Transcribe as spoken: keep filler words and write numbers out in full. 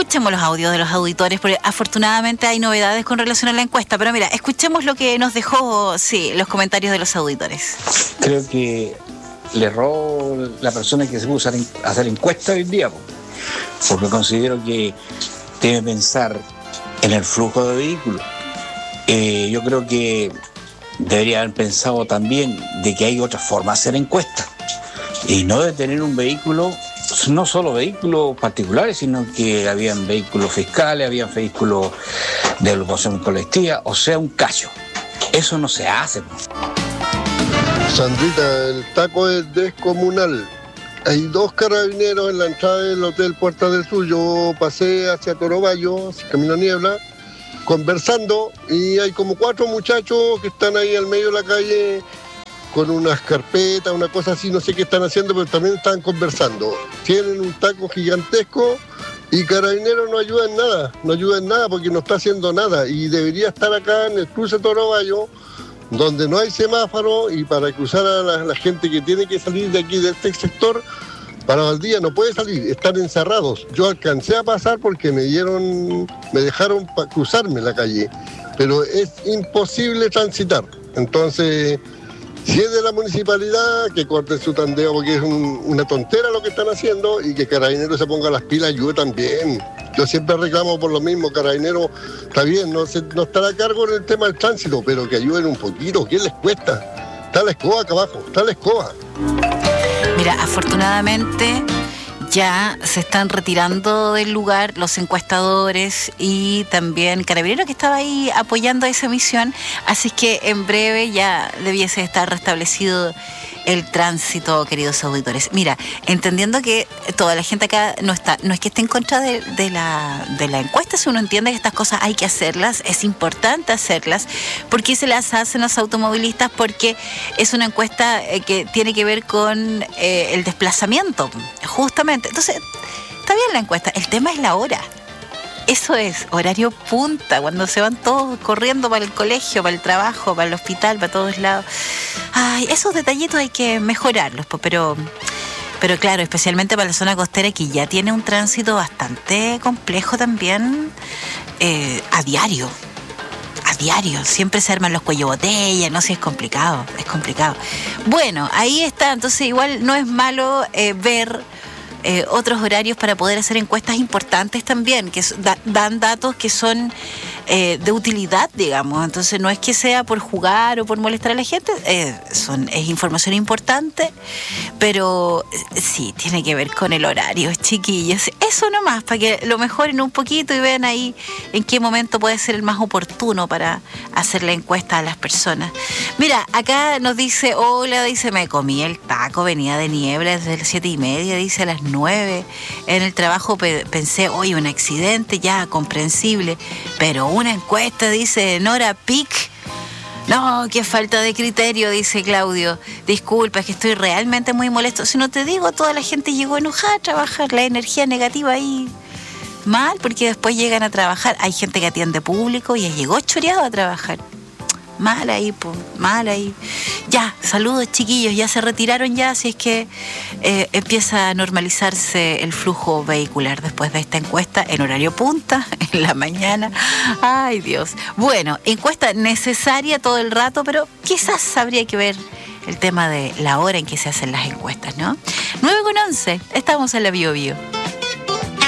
escuchemos los audios de los auditores, porque afortunadamente hay novedades con relación a la encuesta. Pero mira, escuchemos lo que nos dejó, sí, los comentarios de los auditores. Creo que le erró la persona que se puso a hacer encuesta hoy en día, porque considero que debe pensar en el flujo de vehículos. Eh, yo creo que debería haber pensado también de que hay otras formas de hacer encuestas y no de tener un vehículo, no solo vehículos particulares, sino que habían vehículos fiscales, habían vehículos de locomoción colectiva, o sea, un cacho. Eso no se hace. Sandrita, el taco es descomunal. Hay dos carabineros en la entrada del Hotel Puerta del Sur. Yo pasé hacia Torobayo, camino Niebla, conversando, y hay como cuatro muchachos que están ahí al medio de la calle con unas carpetas, una cosa así, no sé qué están haciendo, pero también están conversando. Tienen un taco gigantesco y Carabineros no ayuda en nada, no ayuda en nada porque no está haciendo nada, y debería estar acá en el cruce Torobayo, donde no hay semáforo, y para cruzar a la, la gente que tiene que salir de aquí, de este sector, para Valdía no puede salir, están encerrados. Yo alcancé a pasar porque me dieron, me dejaron pa- cruzarme la calle, pero es imposible transitar. Entonces, si es de la municipalidad, que corten su tandeo porque es un, una tontera lo que están haciendo, y que Carabineros se ponga las pilas, ayude también. Yo siempre reclamo por lo mismo, Carabineros está bien, no, se, no estará a cargo en el tema del tránsito, pero que ayuden un poquito, ¿qué les cuesta? Está la escoba acá abajo, está la escoba. Mira, afortunadamente ya se están retirando del lugar los encuestadores y también Carabineros, que estaba ahí apoyando esa misión, así que en breve ya debiese estar restablecido el tránsito, queridos auditores. Mira, entendiendo que toda la gente acá no está, no es que esté en contra de, de, la, de la encuesta, si uno entiende que estas cosas hay que hacerlas, es importante hacerlas, porque se las hacen los automovilistas, porque es una encuesta eh, que tiene que ver con eh, el desplazamiento, justamente. Entonces, está bien la encuesta, el tema es la hora. Eso es, horario punta, cuando se van todos corriendo para el colegio, para el trabajo, para el hospital, para todos lados. Ay, esos detallitos hay que mejorarlos, pero, pero claro, especialmente para la zona costera, que ya tiene un tránsito bastante complejo también, eh, a diario. A diario, siempre se arman los cuello botella, no sé, es complicado, es complicado. Bueno, ahí está, entonces igual no es malo eh, ver Eh, otros horarios para poder hacer encuestas importantes también, que da, dan datos que son eh, de utilidad, digamos. Entonces no es que sea por jugar o por molestar a la gente, eh, son, es información importante, pero eh, sí, tiene que ver con el horario, chiquillos. Eso nomás, para que lo mejoren un poquito y vean ahí en qué momento puede ser el más oportuno para hacer la encuesta a las personas. Mira, acá nos dice, hola, dice, me comí el taco, venía de Niebla desde las siete y media, dice, a las nueve. En el trabajo pe- pensé, oye, un accidente, ya, comprensible, pero una encuesta, dice, en hora peak. No, qué falta de criterio, dice Claudio. Disculpa, es que estoy realmente muy molesto. Si no te digo, toda la gente llegó enojada a trabajar, la energía negativa ahí mal, porque después llegan a trabajar. Hay gente que atiende público y llegó choreado a trabajar. Mal ahí, pues, mal ahí. Ya, saludos chiquillos, ya se retiraron ya, así es que eh, empieza a normalizarse el flujo vehicular después de esta encuesta en horario punta, en la mañana. Ay, Dios. Bueno, encuesta necesaria todo el rato, pero quizás habría que ver el tema de la hora en que se hacen las encuestas, ¿no? nueve con once, estamos en la Bio Bio.